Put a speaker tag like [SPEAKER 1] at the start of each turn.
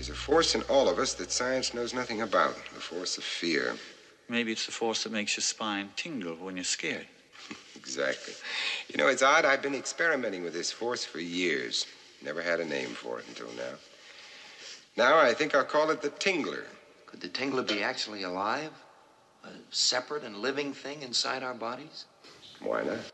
[SPEAKER 1] There's a force in all of us that science knows nothing about. The force of fear.
[SPEAKER 2] Maybe it's the force that makes your spine tingle when you're scared.
[SPEAKER 1] Exactly. You know, it's odd. I've been experimenting with this force for years. Never had a name for it until now. Now I think I'll call it the Tingler.
[SPEAKER 3] Could the Tingler be actually alive? A separate and living thing inside our bodies?
[SPEAKER 1] Why not?